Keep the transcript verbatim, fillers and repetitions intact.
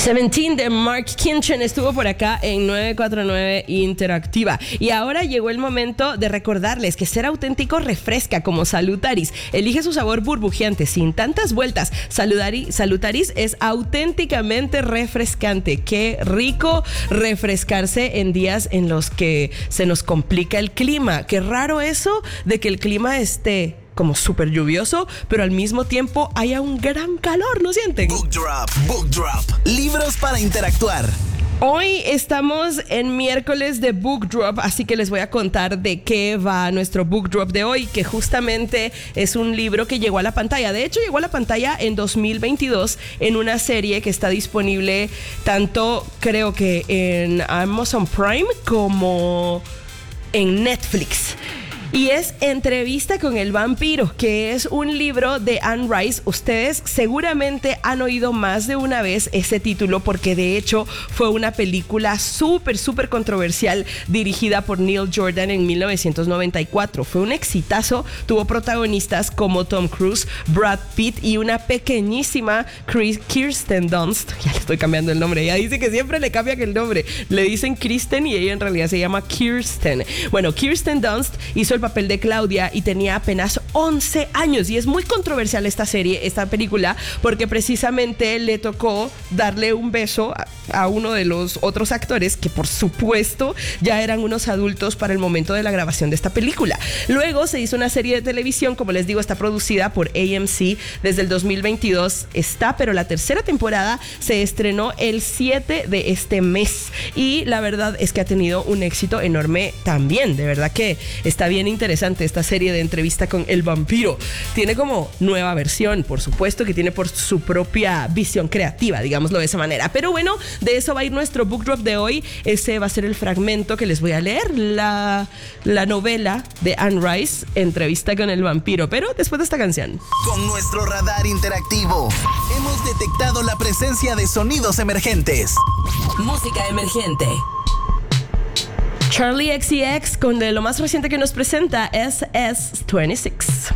Seventeen de Mark Kinchen estuvo por acá en nueve cuatro nueve Interactiva. Y ahora llegó el momento de recordarles que ser auténtico refresca como Salutaris. Elige su sabor burbujeante sin tantas vueltas. Saludari, Salutaris es auténticamente refrescante. Qué rico refrescarse en días en los que se nos complica el clima. Qué raro eso de que el clima esté como súper lluvioso, pero al mismo tiempo haya un gran calor, ¿no sienten? Book Drop, Book Drop. Libros para interactuar. Hoy estamos en miércoles de Book Drop, así que les voy a contar de qué va nuestro Book Drop de hoy, que justamente es un libro que llegó a la pantalla. De hecho, llegó a la pantalla en dos mil veintidós en una serie que está disponible tanto, creo que en Amazon Prime como en Netflix. Y es Entrevista con el vampiro, que es un libro de Anne Rice. Ustedes seguramente han oído más de una vez ese título porque de hecho fue una película súper, súper controversial dirigida por Neil Jordan en mil novecientos noventa y cuatro. Fue un exitazo, tuvo protagonistas como Tom Cruise, Brad Pitt y una pequeñísima Kirsten Dunst. Ya le estoy cambiando el nombre, ella dice que siempre le cambian el nombre. Le dicen Kristen y ella en realidad se llama Kirsten. Bueno, Kirsten Dunst hizo el papel de Claudia y tenía apenas once años, y es muy controversial esta serie, esta película, porque precisamente le tocó darle un beso a, a uno de los otros actores que por supuesto ya eran unos adultos para el momento de la grabación de esta película. Luego se hizo una serie de televisión, como les digo, está producida por A M C desde el dos mil veintidós, está, pero la tercera temporada se estrenó el siete de este mes y la verdad es que ha tenido un éxito enorme también. De verdad que está bien interesante esta serie de Entrevista con el vampiro. Tiene como nueva versión, por supuesto que tiene por su propia visión creativa, digámoslo de esa manera. Pero bueno, de eso va a ir nuestro Book Drop de hoy. Ese va a ser el fragmento que les voy a leer, la, la novela de Anne Rice, Entrevista con el vampiro, pero después de esta canción. Con nuestro radar interactivo hemos detectado la presencia de sonidos emergentes. Música emergente. Charlie X C X con de lo más reciente que nos presenta S S veintiséis.